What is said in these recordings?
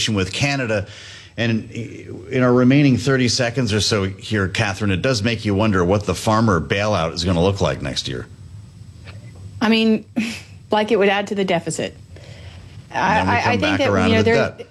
negotiation with Canada. And in our remaining 30 seconds or so here, Catherine, it does make you wonder what the farmer bailout is going to look like next year. I mean, like it would add to the deficit. I think that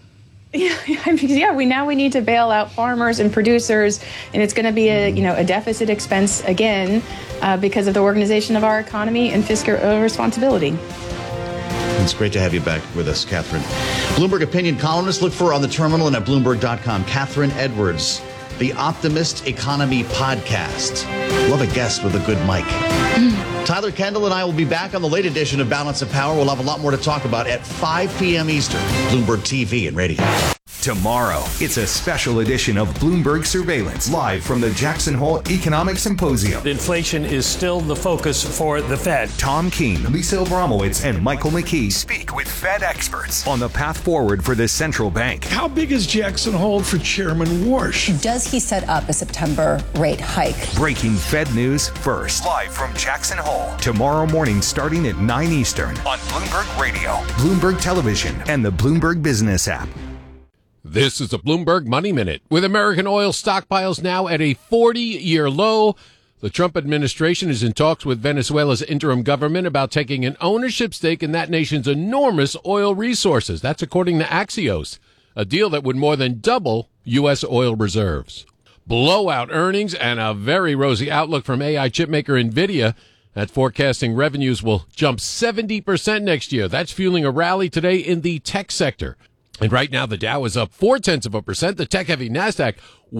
we need to bail out farmers and producers, and it's going to be a deficit expense again because of the organization of our economy and fiscal responsibility. It's great to have you back with us, Catherine. Bloomberg opinion columnist. Look for her on the terminal and at Bloomberg.com. Catherine Edwards, the Optimist Economy Podcast. Love a guest with a good mic. Tyler Kendall and I will be back on the late edition of Balance of Power. We'll have a lot more to talk about at 5 p.m. Eastern. Bloomberg TV and radio. Tomorrow, it's a special edition of Bloomberg Surveillance, live from the Jackson Hole Economic Symposium. Inflation is still the focus for the Fed. Tom Keene, Lisa Abramowitz, and Michael McKee speak with Fed experts on the path forward for the central bank. How big is Jackson Hole for Chairman Warsh? Does he set up a September rate hike? Breaking Fed news first, live from Jackson Hole. Tomorrow morning starting at 9 Eastern on Bloomberg Radio, Bloomberg Television, and the Bloomberg Business app. This is the Bloomberg Money Minute. With American oil stockpiles now at a 40-year low, the Trump administration is in talks with Venezuela's interim government about taking an ownership stake in that nation's enormous oil resources. That's according to Axios, a deal that would more than double U.S. oil reserves. Blowout earnings and a very rosy outlook from AI chipmaker NVIDIA. That's forecasting revenues will jump 70% next year. That's fueling a rally today in the tech sector. And right now, the Dow is up 0.4%. The tech-heavy NASDAQ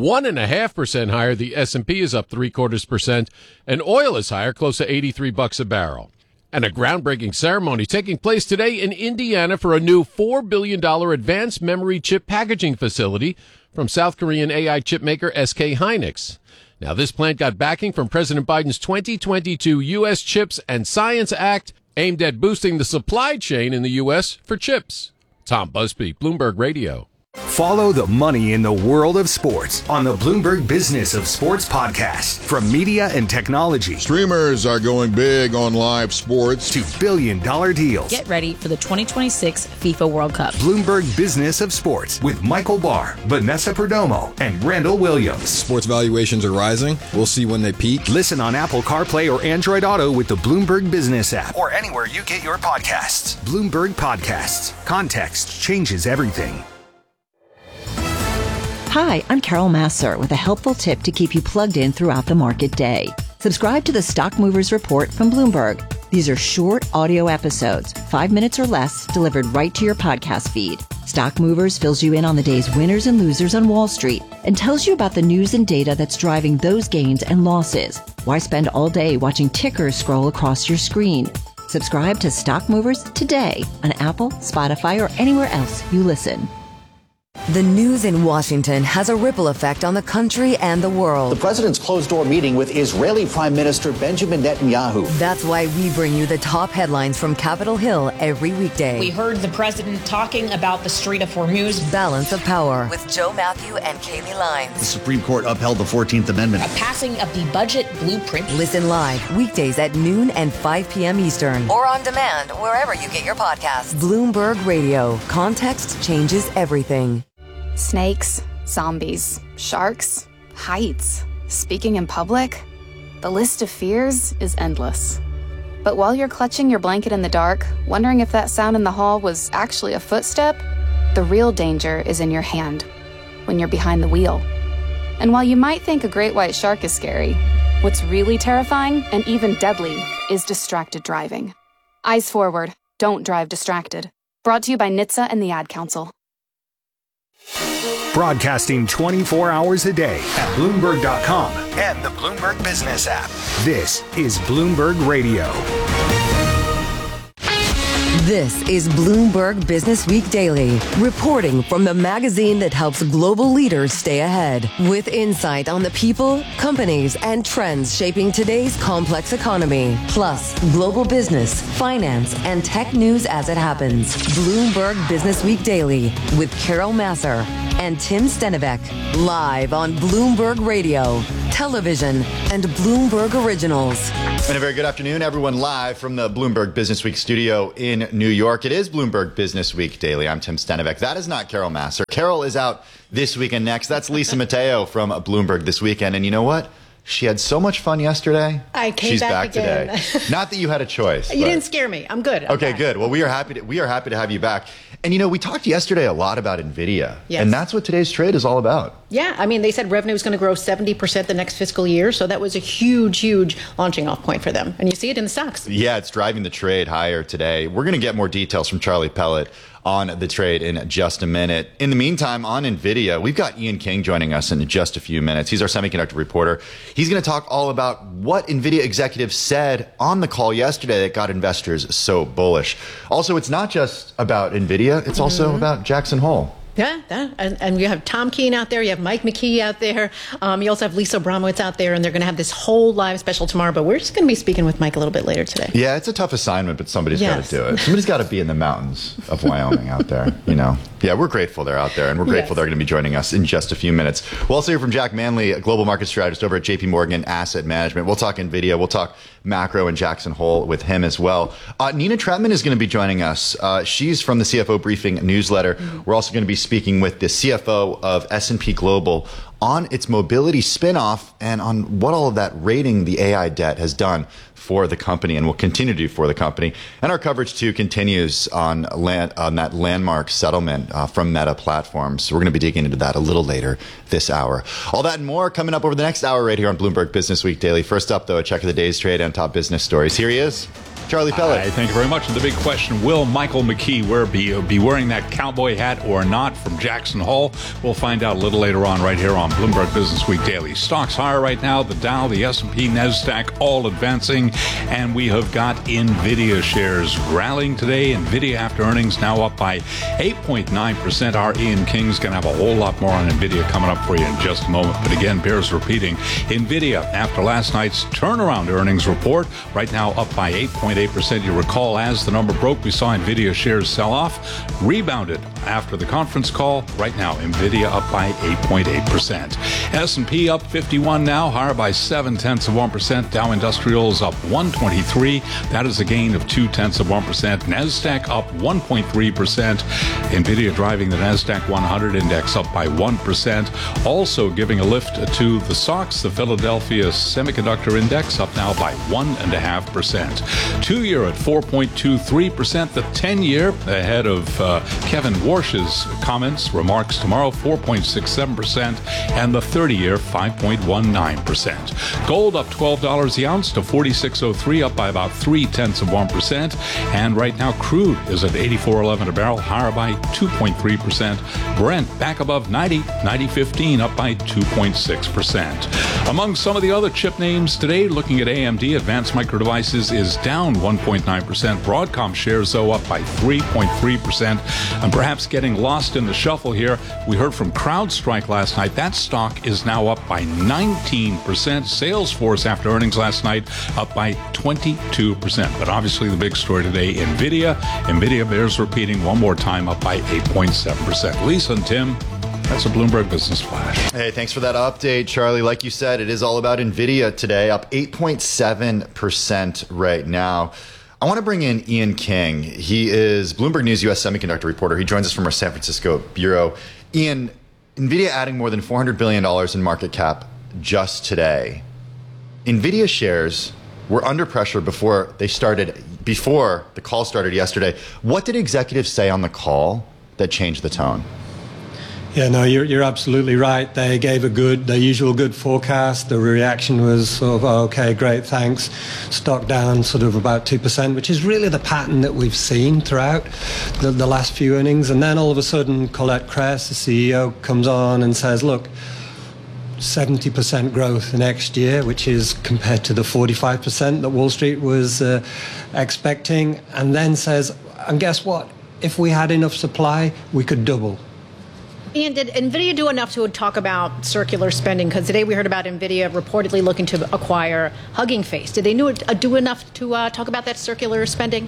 1.5% higher. The S&P is up 0.75%. And oil is higher, close to $83 a barrel. And a groundbreaking ceremony taking place today in Indiana for a new $4 billion advanced memory chip packaging facility from South Korean AI chipmaker SK Hynix. Now, this plant got backing from President Biden's 2022 U.S. CHIPS and Science Act aimed at boosting the supply chain in the U.S. for chips. Tom Busby, Bloomberg Radio. Follow the money in the world of sports on the Bloomberg Business of Sports podcast. From media and technology, streamers are going big on live sports, to billion-dollar deals. Get ready for the 2026 FIFA World Cup. Bloomberg Business of Sports with Michael Barr, Vanessa Perdomo, and Randall Williams. Sports valuations are rising. We'll see when they peak. Listen on Apple CarPlay or Android Auto with the Bloomberg Business app or anywhere you get your podcasts. Bloomberg Podcasts. Context changes everything. Hi, I'm Carol Massar with a helpful tip to keep you plugged in throughout the market day. Subscribe to the Stock Movers Report from Bloomberg. These are short audio episodes, 5 minutes or less, delivered right to your podcast feed. Stock Movers fills you in on the day's winners and losers on Wall Street and tells you about the news and data that's driving those gains and losses. Why spend all day watching tickers scroll across your screen? Subscribe to Stock Movers today on Apple, Spotify, or anywhere else you listen. The news in Washington has a ripple effect on the country and the world. The president's closed-door meeting with Israeli Prime Minister Benjamin Netanyahu. That's why we bring you the top headlines from Capitol Hill every weekday. We heard the president talking about the Strait of Hormuz. Balance of Power with Joe Matthew and Kaylee Lyons. The Supreme Court upheld the 14th Amendment. A passing of the budget blueprint. Listen live weekdays at noon and 5 p.m. Eastern. Or on demand wherever you get your podcasts. Bloomberg Radio. Context changes everything. Snakes, zombies, sharks, heights, speaking in public. The list of fears is endless. But while you're clutching your blanket in the dark, wondering if that sound in the hall was actually a footstep, the real danger is in your hand, when you're behind the wheel. And while you might think a great white shark is scary, what's really terrifying and even deadly is distracted driving. Eyes forward, don't drive distracted. Brought to you by NHTSA and the Ad Council. Broadcasting 24 hours a day at Bloomberg.com and the Bloomberg Business app. This is Bloomberg Radio. This is Bloomberg Business Week Daily, reporting from the magazine that helps global leaders stay ahead, with insight on the people, companies, and trends shaping today's complex economy, plus global business, finance, and tech news as it happens. Bloomberg Business Week Daily with Carol Massar and Tim Stenivek, live on Bloomberg Radio. television, and Bloomberg Originals. And a very good afternoon, everyone, live from the Bloomberg Business Week studio in New York. It is Bloomberg Business Week Daily. I'm Tim Stenovec. That is not Carol Massar. Carol is out this weekend next. That's Lisa Mateo from Bloomberg this weekend. And you know what? She had so much fun yesterday. I came She's back today. Not that you had a choice. You didn't scare me. I'm good. Okay, good. Well, we are happy to have you back. And you know, we talked yesterday a lot about NVIDIA. Yes. And that's what today's trade is all about. Yeah, I mean, they said revenue is going to grow 70% the next fiscal year. So that was a huge, huge launching off point for them. And you see it in the stocks. Yeah, it's driving the trade higher today. We're going to get more details from Charlie Pellet on the trade in just a minute. In the meantime, on NVIDIA, we've got Ian King joining us in just a few minutes. He's our semiconductor reporter. He's going to talk all about what NVIDIA executives said on the call yesterday that got investors so bullish. Also, it's not just about NVIDIA. It's also about Jackson Hole. Yeah, and you have Tom Keene out there, you have Mike McKee out there, you also have Lisa Abramowitz out there, and they're going to have this whole live special tomorrow, but we're just going to be speaking with Mike a little bit later today. Yeah, it's a tough assignment, but somebody's got to do it. Somebody's got to be in the mountains of Wyoming out there, you know. Yeah, we're grateful they're out there, and we're grateful they're going to be joining us in just a few minutes. We'll also hear from Jack Manley, a global market strategist over at JP Morgan Asset Management. We'll talk NVIDIA, we'll talk macro and Jackson Hole with him as well. Nina Tretman is going to be joining us. She's from the CFO Briefing newsletter. We're also going to be speaking with the CFO of S&P Global on its mobility spinoff and on what all of that rating the AI debt has done for the company and will continue to do for the company. And our coverage, too, continues on that landmark settlement from Meta Platforms. So we're going to be digging into that a little later this hour. All that and more coming up over the next hour right here on Bloomberg Business Week Daily. First up, though, a check of the day's trade and top business stories. Here he is, Charlie Pellet. Hi, thank you very much. And the big question, will Michael McKee be wearing that cowboy hat or not from Jackson Hole? We'll find out a little later on right here on Bloomberg Business Week Daily. Stocks higher right now. The Dow, the S&P, NASDAQ all advancing. And we have got NVIDIA shares rallying today. NVIDIA after earnings now up by 8.9%. Our Ian King's going to have a whole lot more on NVIDIA coming up for you in just a moment. But again, bears repeating. NVIDIA, after last night's turnaround earnings report, right now up by 8.8%. You recall, as the number broke, we saw NVIDIA shares sell off, rebounded after the conference call. Right now, NVIDIA up by 8.8%. S&P up 51 now, higher by 0.7%. Dow Industrials up 123. That is a gain of 0.2%. NASDAQ up 1.3%. NVIDIA driving the NASDAQ 100 index up by 1%. Also giving a lift to the SOX, the Philadelphia Semiconductor Index, up now by 1.5%. 2-year at 4.23%. The 10-year ahead of Kevin Warsh's remarks tomorrow, 4.67%. And the 30-year, 5.19%. Gold up $12 the ounce to 46.03, up by about 0.3%. And right now, crude is at 84.11 a barrel, higher by 2.3%. Brent back above 90.15, up by 2.6%. Among some of the other chip names today, looking at AMD, Advanced Micro Devices is down 1.9%. Broadcom shares, though, up by 3.3%. And perhaps getting lost in the shuffle here, we heard from CrowdStrike last night. That stock is now up by 19%. Salesforce, after earnings last night, up by 22%. But obviously the big story today, NVIDIA. NVIDIA bears repeating one more time, up by 8.7%. Lisa and Tim, that's a Bloomberg Business Flash. Hey, thanks for that update, Charlie. Like you said, it is all about NVIDIA today, up 8.7% right now. I want to bring in Ian King. He is Bloomberg News U.S. semiconductor reporter. He joins us from our San Francisco bureau. Ian, NVIDIA adding more than $400 billion in market cap just today. NVIDIA shares were under pressure before the call started yesterday. What did executives say on the call that changed the tone? Yeah, no, you're absolutely right. They gave their usual good forecast. The reaction was sort of, oh, okay, great, thanks. Stock down sort of about 2%, which is really the pattern that we've seen throughout the last few earnings. And then all of a sudden, Colette Kress, the CEO, comes on and says, look, 70% growth next year, which is compared to the 45% that Wall Street was expecting, and then says, and guess what? If we had enough supply, we could double. Ian, did NVIDIA do enough to talk about circular spending? Because today we heard about NVIDIA reportedly looking to acquire Hugging Face. Did they do enough to talk about that circular spending?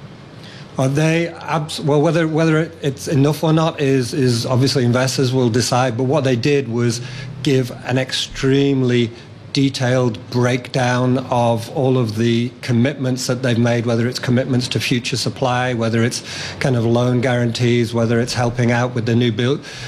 Well, whether it's enough or not is obviously investors will decide. But what they did was give an extremely detailed breakdown of all of the commitments that they've made, whether it's commitments to future supply, whether it's kind of loan guarantees, whether it's helping out with the new